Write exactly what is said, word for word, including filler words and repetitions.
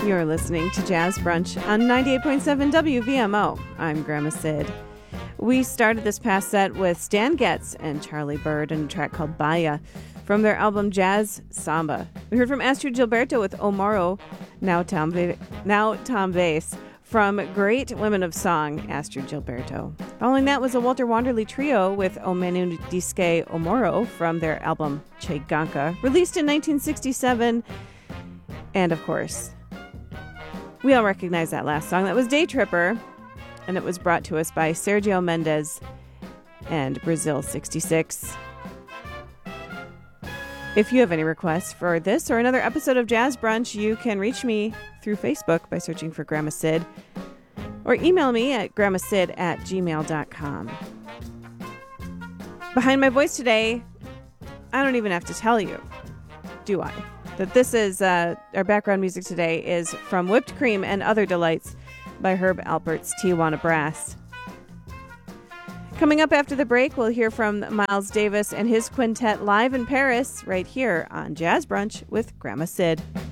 You're listening to Jazz Brunch on ninety-eight point seven W V M O. I'm Grandma Sid. We started this past set with Stan Getz and Charlie Bird and a track called Bahia from their album Jazz Samba. We heard from Astrid Gilberto with O Morro, now Tom, Va- now Tom Vase, from Great Women of Song, Astrid Gilberto. Following that was a Walter Wanderley trio with O Menu Disque O Morro from their album Che Ganka, released in nineteen sixty-seven. And of course, we all recognize that last song. That was Day Tripper, and it was brought to us by Sergio Mendes and Brazil sixty-six. If you have any requests for this or another episode of Jazz Brunch, you can reach me through Facebook by searching for Grandma Sid, or email me at grandmasid at gmail dot com. Behind my voice today, I don't even have to tell you, do I? That this is, uh, our background music today is from Whipped Cream and Other Delights by Herb Alpert's Tijuana Brass. Coming up after the break, we'll hear from Miles Davis and his quintet live in Paris right here on Jazz Brunch with Grandma Sid.